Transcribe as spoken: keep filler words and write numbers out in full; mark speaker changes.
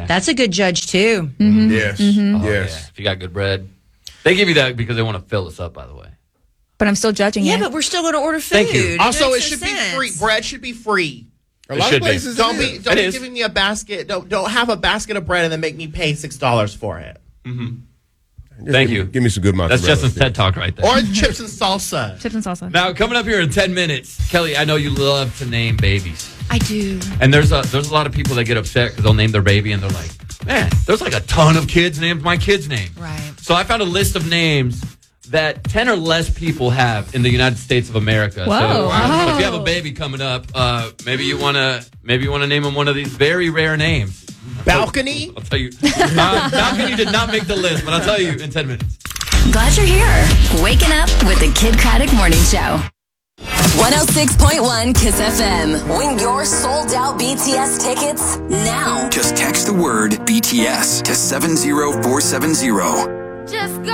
Speaker 1: Yeah.
Speaker 2: That's a good judge, too.
Speaker 3: Mm-hmm. Yes.
Speaker 1: Mm-hmm. Oh,
Speaker 3: yes.
Speaker 1: Yeah. If you got good bread. They give you that because they want to fill us up, by the way.
Speaker 4: But I'm still judging
Speaker 2: yeah,
Speaker 4: it.
Speaker 2: but we're still going to order food.
Speaker 1: Thank you.
Speaker 2: It
Speaker 5: Also, it
Speaker 2: makes
Speaker 5: should
Speaker 2: no
Speaker 5: be
Speaker 2: sense.
Speaker 5: free. Bread should be free.
Speaker 3: A
Speaker 1: It
Speaker 3: lot
Speaker 1: should
Speaker 3: of
Speaker 1: be.
Speaker 3: places
Speaker 5: Don't
Speaker 3: it
Speaker 5: be
Speaker 3: is.
Speaker 5: don't
Speaker 1: It
Speaker 5: be
Speaker 1: is.
Speaker 5: giving me a basket. Don't don't have a basket of bread and then make me pay six dollars for it.
Speaker 1: Mm-hmm.
Speaker 3: Just
Speaker 1: Thank
Speaker 3: give,
Speaker 1: you.
Speaker 3: Give me some good mozzarella.
Speaker 1: That's Justin's TED Talk right there.
Speaker 5: Or chips and salsa.
Speaker 4: Chips and salsa.
Speaker 1: Now, coming up here in ten minutes, Kelly, I know you love to name babies.
Speaker 2: I do.
Speaker 1: And there's a, there's a lot of people that get upset because they'll name their baby and they're like, man, there's like a ton of kids named my kid's name.
Speaker 2: Right.
Speaker 1: So I found a list of names that ten or less people have in the United States of America.
Speaker 4: Whoa.
Speaker 1: So
Speaker 4: Wow.
Speaker 1: if you have a baby coming up, uh, maybe you want to maybe you want to name him one of these very rare names.
Speaker 5: Balcony?
Speaker 1: I'll tell you. Uh, Balcony did not make the list, but I'll tell you in ten minutes.
Speaker 6: Glad you're here. Waking up with the Kid Craddock Morning Show. one oh six point one Kiss F M. Win your sold-out B T S tickets now.
Speaker 7: Just text the word B T S to seven zero four seven zero.
Speaker 6: Just go.